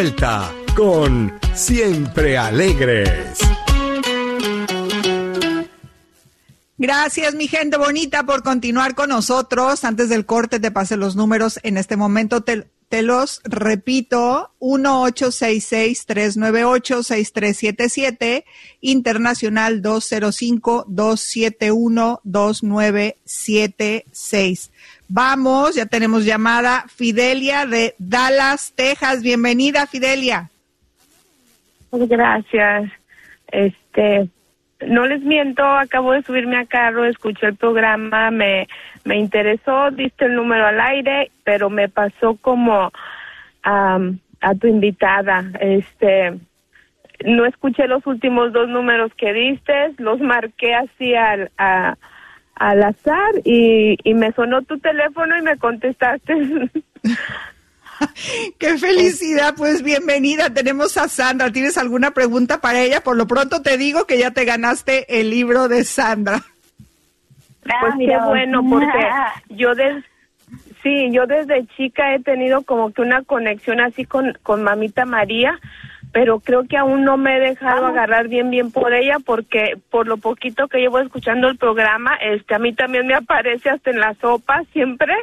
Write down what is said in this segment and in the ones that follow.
Vuelta con Siempre Alegres. Gracias, mi gente bonita, por continuar con nosotros. Antes del corte te pasé los números. En este momento te los repito: 1-866-398-6377, internacional 205-271-2976. Vamos, ya tenemos llamada. Fidelia de Dallas, Texas. Bienvenida, Fidelia. Gracias. No les miento, acabo de subirme a carro, escuché el programa, me interesó, diste el número al aire, pero me pasó como a tu invitada. No escuché los últimos dos números que diste, los marqué así al azar y me sonó tu teléfono y me contestaste. ¡Qué felicidad! Pues bienvenida, tenemos a Sandra. ¿Tienes alguna pregunta para ella? Por lo pronto te digo que ya te ganaste el libro de Sandra. Pues qué bueno, porque yo desde chica he tenido como que una conexión así con Mamita María, pero creo que aún no me he dejado agarrar bien por ella, porque por lo poquito que llevo escuchando el programa, a mí también me aparece hasta en la sopa siempre,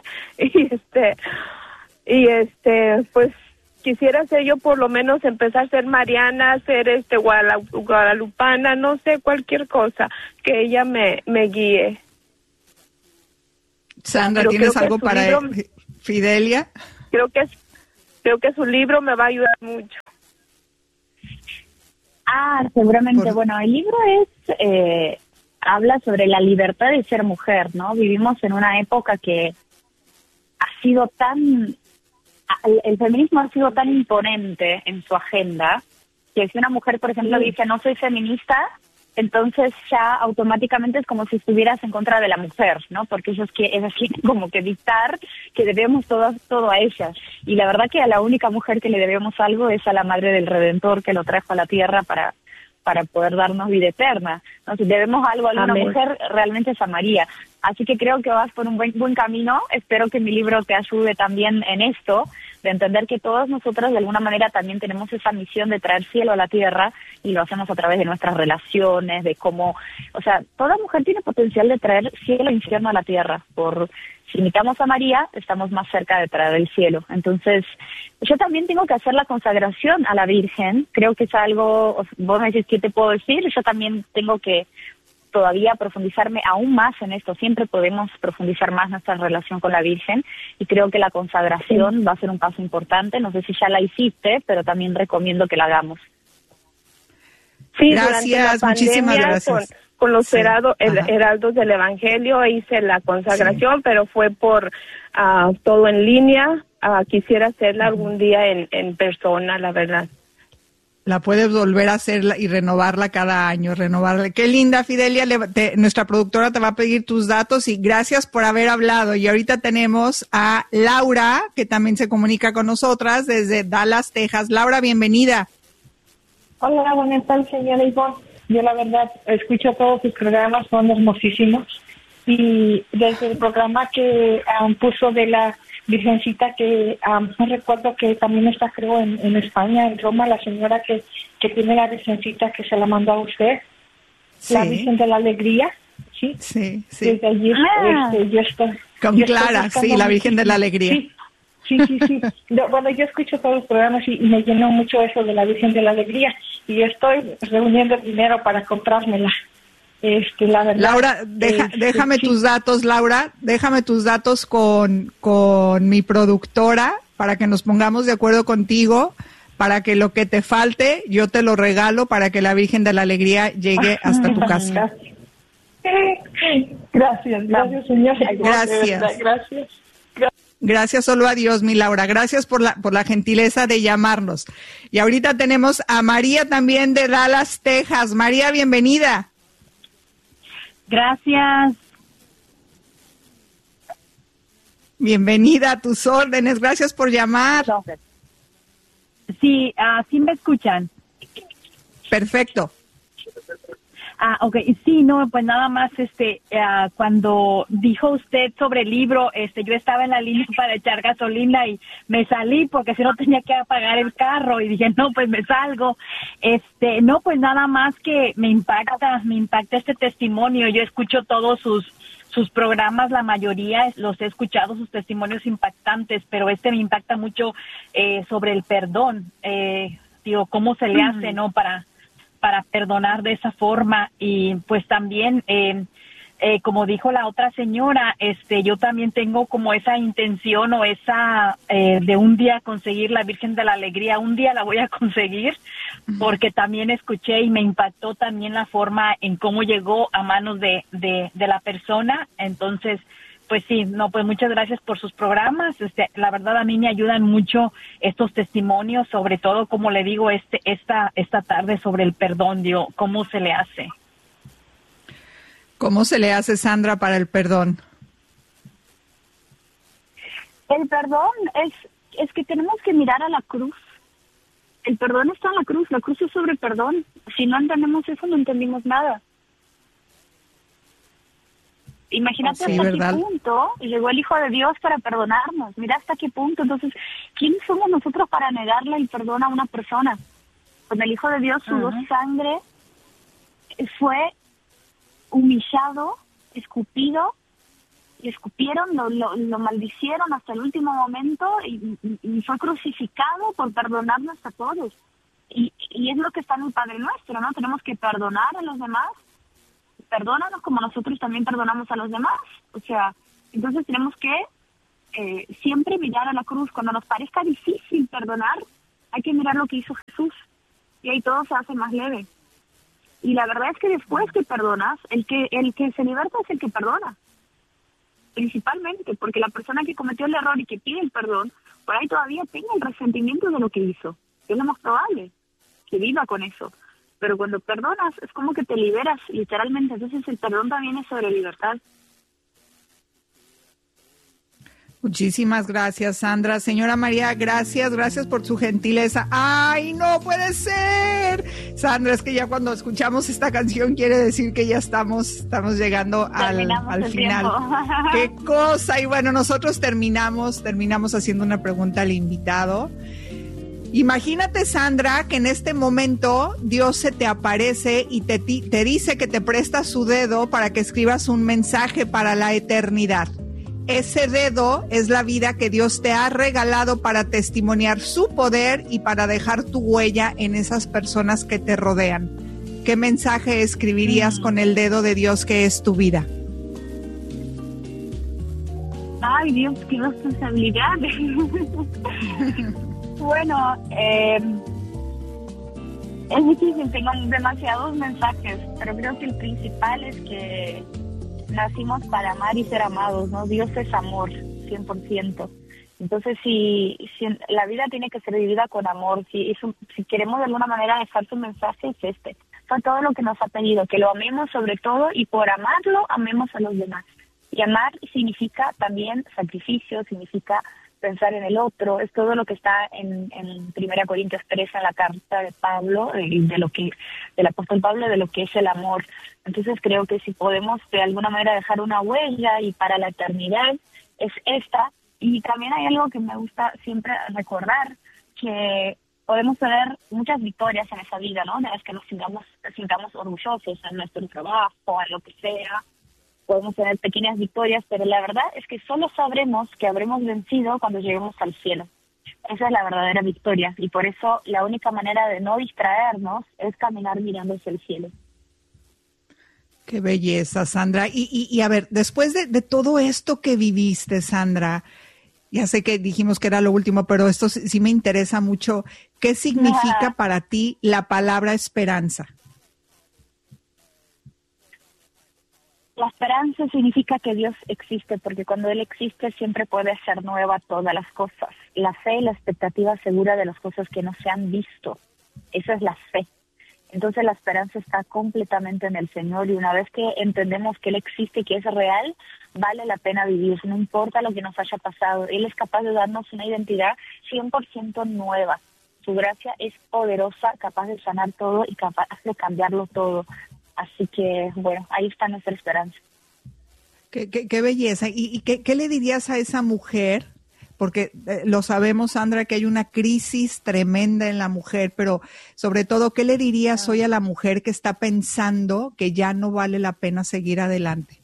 pues quisiera ser yo, por lo menos empezar a ser mariana, ser guadalupana, no sé, cualquier cosa que ella me guíe. Sandra, pero ¿tienes algo para Fidelia? Creo que su libro me va a ayudar mucho. Seguramente. Bueno, el libro habla sobre la libertad de ser mujer, ¿no? Vivimos en una época que ha sido el feminismo ha sido tan imponente en su agenda que si una mujer, por ejemplo, dice no soy feminista, entonces ya automáticamente es como si estuvieras en contra de la mujer, ¿no? Porque ellos quieren como que dictar que debemos todo a ellas. Y la verdad que a la única mujer que le debemos algo es a la Madre del Redentor, que lo trajo a la tierra para poder darnos vida eterna. Entonces, debemos algo a una mujer, realmente es a María. Así que creo que vas por un buen camino. Espero que mi libro te ayude también en esto, de entender que todas nosotras de alguna manera también tenemos esa misión de traer cielo a la tierra, y lo hacemos a través de nuestras relaciones, de cómo, toda mujer tiene potencial de traer cielo e infierno a la tierra. Si imitamos a María, estamos más cerca de traer el cielo. Entonces, yo también tengo que hacer la consagración a la Virgen. Creo que es algo, vos me decís, ¿qué te puedo decir? Yo también tengo que todavía profundizarme aún más en esto. Siempre podemos profundizar más nuestra relación con la Virgen, y creo que la consagración va a ser un paso importante. No sé si ya la hiciste, pero también recomiendo que la hagamos. Sí, gracias, muchísimas gracias. Con los heraldos del Evangelio hice la consagración, pero fue por todo en línea. Quisiera hacerla algún día en persona, la verdad. La puedes volver a hacerla y renovarla cada año, renovarla. Qué linda, Fidelia. Nuestra productora te va a pedir tus datos, y gracias por haber hablado. Y ahorita tenemos a Laura, que también se comunica con nosotras desde Dallas, Texas. Laura, bienvenida. Hola, buenas tardes, señora Ivonne. Yo la verdad escucho todos sus programas, son hermosísimos. Y desde el programa que puso de la Virgencita, que no recuerdo que también está, creo, en España, en Roma, la señora que tiene la Virgencita que se la mandó a usted, sí. La Virgen de la Alegría, ¿sí? Sí. Desde allí yo estoy... Con Clara, sí, la Virgen de la Alegría. Sí. Bueno, yo escucho todos los programas y me llenó mucho eso de la Virgen de la Alegría, y estoy reuniendo dinero para comprármela. La verdad, Laura, déjame tus datos, Laura, déjame tus datos con mi productora para que nos pongamos de acuerdo contigo, para que lo que te falte yo te lo regalo, para que la Virgen de la Alegría llegue hasta tu casa. Gracias, señor. Gracias. Gracias solo a Dios, mi Laura. Gracias por la gentileza de llamarnos. Y ahorita tenemos a María también de Dallas, Texas. María, bienvenida. Gracias. Bienvenida a tus órdenes. Gracias por llamar. Sí, sí me escuchan. Perfecto. Ok, sí, no, pues nada más, cuando dijo usted sobre el libro, yo estaba en la línea para echar gasolina y me salí porque si no tenía que apagar el carro y dije, no, pues me salgo. No, pues nada más que me impacta este testimonio. Yo escucho todos sus programas, la mayoría los he escuchado, sus testimonios impactantes, pero me impacta mucho sobre el perdón, cómo se le hace, ¿no? Para perdonar de esa forma. Y pues también, como dijo la otra señora, yo también tengo como esa intención o esa de un día conseguir la Virgen de la Alegría, un día la voy a conseguir, porque también escuché y me impactó también la forma en cómo llegó a manos de la persona. Entonces, pues sí, no, pues muchas gracias por sus programas. La verdad a mí me ayudan mucho estos testimonios, sobre todo, como le digo, esta tarde sobre el perdón, cómo se le hace. ¿Cómo se le hace, Sandra, para el perdón? El perdón es que tenemos que mirar a la cruz. El perdón está en la cruz es sobre el perdón. Si no entendemos eso, no entendimos nada. Imagínate hasta ¿verdad? Qué punto llegó el Hijo de Dios para perdonarnos. Mira hasta qué punto. Entonces, ¿quiénes somos nosotros para negarle el perdón a una persona? Cuando el Hijo de Dios sudó sangre, fue humillado, escupido, le escupieron, lo maldicieron hasta el último momento y fue crucificado por perdonarnos a todos. Y es lo que está en el Padre Nuestro, ¿no? Tenemos que perdonar a los demás. Perdónanos como nosotros también perdonamos a los demás. O sea, entonces tenemos que siempre mirar a la cruz. Cuando nos parezca difícil perdonar, hay que mirar lo que hizo Jesús. Y ahí todo se hace más leve. Y la verdad es que después que perdonas, el que se liberta es el que perdona. Principalmente, porque la persona que cometió el error y que pide el perdón, por ahí todavía tenga el resentimiento de lo que hizo. Es lo más probable, que viva con eso. Pero cuando perdonas, es como que te liberas, literalmente. Entonces el perdón también es sobre libertad. Muchísimas gracias, Sandra. Señora María, gracias por su gentileza. ¡Ay, no puede ser! Sandra, es que ya cuando escuchamos esta canción quiere decir que ya estamos llegando al final. ¡Qué cosa! Y bueno, nosotros terminamos haciendo una pregunta al invitado. Imagínate, Sandra, que en este momento Dios se te aparece y te dice que te presta su dedo para que escribas un mensaje para la eternidad. Ese dedo es la vida que Dios te ha regalado para testimoniar su poder y para dejar tu huella en esas personas que te rodean. ¿Qué mensaje escribirías con el dedo de Dios que es tu vida? Ay, Dios, qué responsabilidad. Bueno, es difícil, tengo demasiados mensajes, pero creo que el principal es que nacimos para amar y ser amados, ¿no? Dios es amor, 100%. Entonces, si la vida tiene que ser vivida con amor, si queremos de alguna manera dejar su mensaje, es fue todo lo que nos ha pedido, que lo amemos sobre todo y por amarlo, amemos a los demás. Y amar significa también sacrificio, significa pensar en el otro, es todo lo que está en 1 Corintios 3 en la carta de Pablo, del apóstol Pablo, de lo que es el amor. Entonces creo que si podemos de alguna manera dejar una huella y para la eternidad es esta. Y también hay algo que me gusta siempre recordar, que podemos tener muchas victorias en esa vida, ¿no? De las que nos sintamos orgullosos en nuestro trabajo, en lo que sea. Podemos tener pequeñas victorias, pero la verdad es que solo sabremos que habremos vencido cuando lleguemos al cielo. Esa es la verdadera victoria, y por eso la única manera de no distraernos es caminar mirando hacia el cielo. Qué belleza, Sandra. Y a ver, después de todo esto que viviste, Sandra, ya sé que dijimos que era lo último, pero esto sí me interesa mucho. ¿Qué significa para ti la palabra esperanza? La esperanza significa que Dios existe, porque cuando Él existe siempre puede hacer nueva todas las cosas. La fe y la expectativa segura de las cosas que no se han visto. Esa es la fe. Entonces la esperanza está completamente en el Señor, y una vez que entendemos que Él existe y que es real, vale la pena vivir, no importa lo que nos haya pasado. Él es capaz de darnos una identidad 100% nueva. Su gracia es poderosa, capaz de sanar todo y capaz de cambiarlo todo. Así que, bueno, ahí está nuestra esperanza. Qué belleza. ¿Y qué le dirías a esa mujer? Porque lo sabemos, Sandra, que hay una crisis tremenda en la mujer, pero sobre todo, ¿qué le dirías hoy a la mujer que está pensando que ya no vale la pena seguir adelante?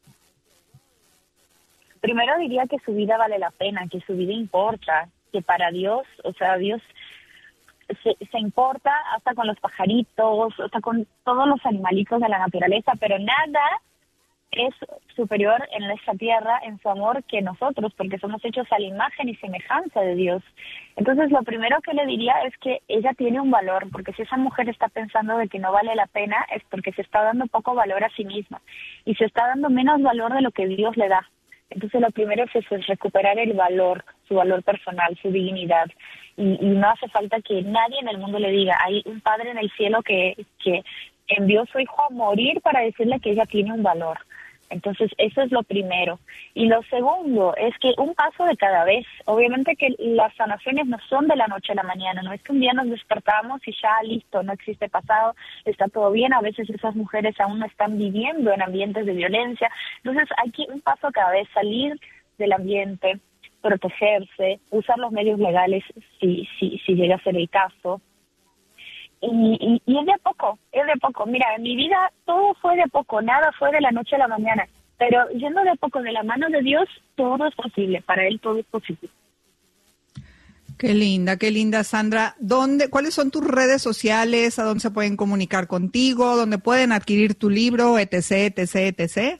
Primero diría que su vida vale la pena, que su vida importa, que para Dios, o sea, Dios se importa hasta con los pajaritos, hasta con todos los animalitos de la naturaleza, pero nada es superior en esta tierra en su amor que nosotros, porque somos hechos a la imagen y semejanza de Dios. Entonces, lo primero que le diría es que ella tiene un valor, porque si esa mujer está pensando de que no vale la pena, es porque se está dando poco valor a sí misma y se está dando menos valor de lo que Dios le da. Entonces, lo primero es eso, es recuperar el valor, su valor personal, su dignidad. Y no hace falta que nadie en el mundo le diga, hay un Padre en el cielo que envió a su hijo a morir para decirle que ella tiene un valor. Entonces, eso es lo primero. Y lo segundo es que un paso de cada vez. Obviamente que las sanaciones no son de la noche a la mañana, no es que un día nos despertamos y ya listo, no existe pasado, está todo bien. A veces esas mujeres aún no están viviendo en ambientes de violencia. Entonces, hay que un paso cada vez, salir del ambiente, protegerse, usar los medios legales si llega a ser el caso. Y es de poco, es de poco. Mira, en mi vida todo fue de poco, nada fue de la noche a la mañana. Pero yendo de poco de la mano de Dios, todo es posible, para Él todo es posible. Qué linda, Sandra. ¿Cuáles son tus redes sociales? ¿A dónde se pueden comunicar contigo? ¿Dónde pueden adquirir tu libro, etc?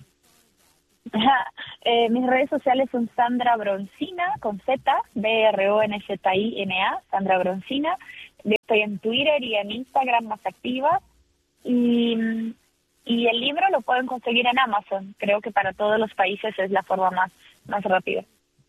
Mis redes sociales son Sandra Broncina, con Z, Bronzina, Sandra Broncina. Estoy en Twitter y en Instagram más activa. Y el libro lo pueden conseguir en Amazon. Creo que para todos los países es la forma más rápida.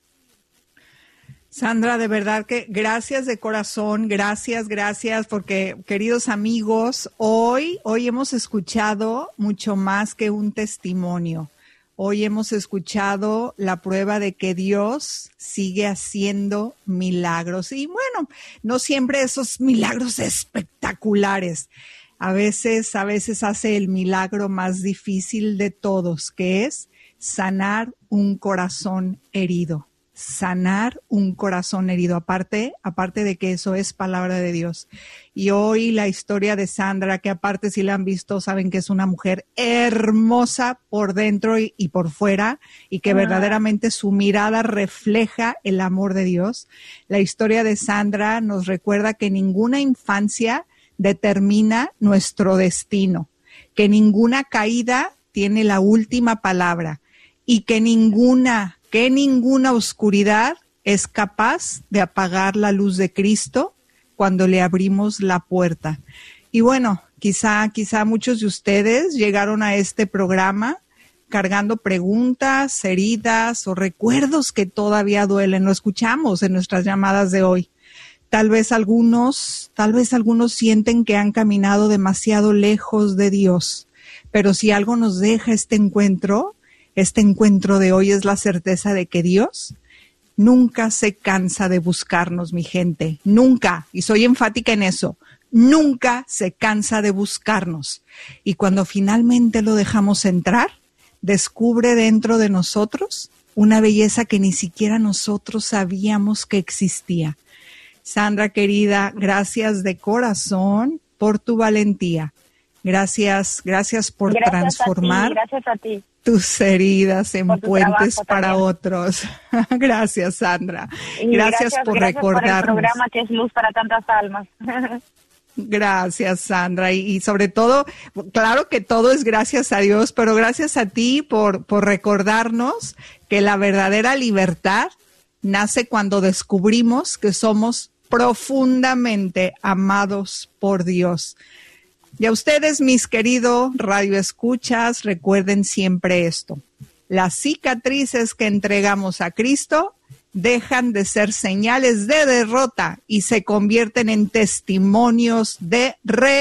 Sandra, de verdad que gracias de corazón, gracias, porque queridos amigos, hoy hemos escuchado mucho más que un testimonio. Hoy hemos escuchado la prueba de que Dios sigue haciendo milagros. Y bueno, no siempre esos milagros espectaculares. A veces hace el milagro más difícil de todos, que es sanar un corazón herido. Sanar un corazón herido, aparte de que eso es palabra de Dios. Y hoy la historia de Sandra, que aparte si la han visto, saben que es una mujer hermosa por dentro y por fuera, y que verdaderamente su mirada refleja el amor de Dios. La historia de Sandra nos recuerda que ninguna infancia determina nuestro destino, que ninguna caída tiene la última palabra y que ninguna oscuridad es capaz de apagar la luz de Cristo cuando le abrimos la puerta. Y bueno, quizá muchos de ustedes llegaron a este programa cargando preguntas, heridas o recuerdos que todavía duelen. Lo escuchamos en nuestras llamadas de hoy. Tal vez algunos sienten que han caminado demasiado lejos de Dios. Pero si algo nos deja este encuentro de hoy es la certeza de que Dios nunca se cansa de buscarnos, mi gente. Nunca. Y soy enfática en eso. Nunca se cansa de buscarnos. Y cuando finalmente lo dejamos entrar, descubre dentro de nosotros una belleza que ni siquiera nosotros sabíamos que existía. Sandra, querida, gracias de corazón por tu valentía. Gracias por transformar gracias a ti. Tus heridas en puentes para otros. Gracias, Sandra. Gracias por recordarnos. Por el programa que es luz para tantas almas. Gracias, Sandra. Y sobre todo, claro que todo es gracias a Dios, pero gracias a ti por recordarnos que la verdadera libertad nace cuando descubrimos que somos profundamente amados por Dios. Y a ustedes, mis queridos radioescuchas, recuerden siempre esto. Las cicatrices que entregamos a Cristo dejan de ser señales de derrota y se convierten en testimonios de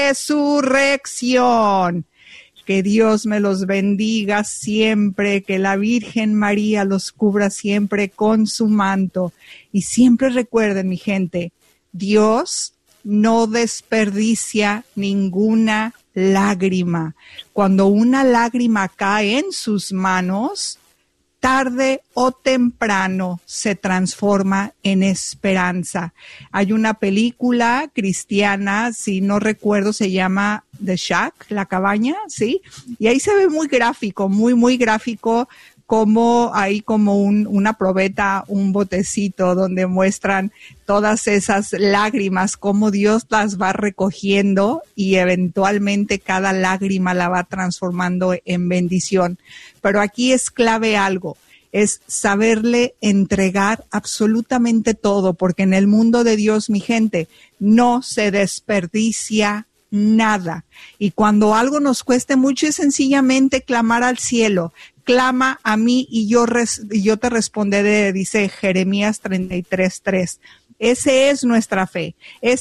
resurrección. Que Dios me los bendiga siempre, que la Virgen María los cubra siempre con su manto. Y siempre recuerden, mi gente, Dios no desperdicia ninguna lágrima. Cuando una lágrima cae en sus manos, tarde o temprano se transforma en esperanza. Hay una película cristiana, si no recuerdo, se llama The Shack, La Cabaña, ¿sí? Y ahí se ve muy gráfico, muy gráfico, como hay como una probeta, un botecito donde muestran todas esas lágrimas, cómo Dios las va recogiendo y eventualmente cada lágrima la va transformando en bendición. Pero aquí es clave algo, es saberle entregar absolutamente todo, porque en el mundo de Dios, mi gente, no se desperdicia nada. Y cuando algo nos cueste mucho es sencillamente clamar al cielo. Clama a mí y yo te responderé, dice Jeremías 33:3. Esa es nuestra fe,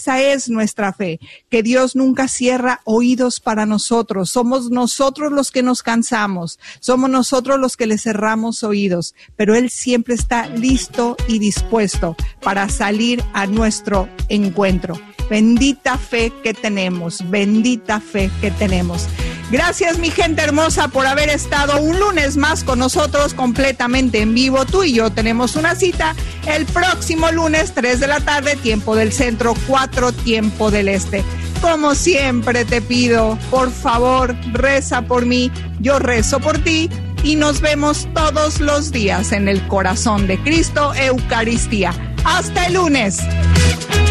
que Dios nunca cierra oídos para nosotros. Somos nosotros los que nos cansamos, somos nosotros los que le cerramos oídos, pero Él siempre está listo y dispuesto para salir a nuestro encuentro. Bendita fe que tenemos, bendita fe que tenemos. Gracias, mi gente hermosa, por haber estado un lunes más con nosotros completamente en vivo. Tú y yo tenemos una cita el próximo lunes, 3 de la tarde, tiempo del centro, 4 tiempo del este. Como siempre te pido, por favor, reza por mí, yo rezo por ti y nos vemos todos los días en el corazón de Cristo, Eucaristía. Hasta el lunes.